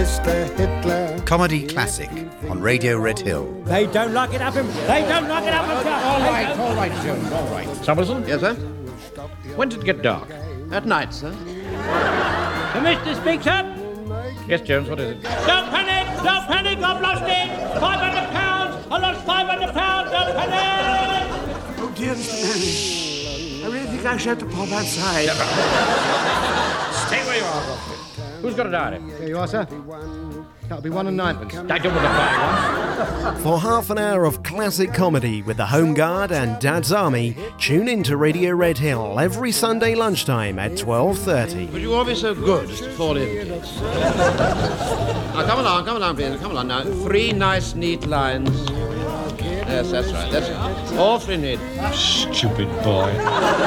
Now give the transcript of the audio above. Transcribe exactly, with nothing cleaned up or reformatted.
Mister Hitler. Comedy classic on Radio Red Hill. They don't lock it up in... They don't lock it up in... All right, all right, Jones, all right. Summerson? Yes, sir? When did it get dark? At night, sir. Commissioner speaks up. Yes, Jones, what is it? Don't panic! Don't panic! I've lost it! five hundred pounds! I lost five hundred pounds! Don't panic! Oh, dear Mister Manning. I really think I shall have to pop outside. Stay where you are, Rothfield. Who's got a diary? Here you are, sir. That'll be one and ninepence. I don't want to buy one. For half an hour of classic comedy with the Home Guard and Dad's Army, tune in to Radio Red Hill every Sunday lunchtime at twelve thirty. Would you all be so good as to fall in? Now, come along, come along, please. Come along now. Three nice, neat lines. Yes, that's right, that's right. All three neat. Stupid boy.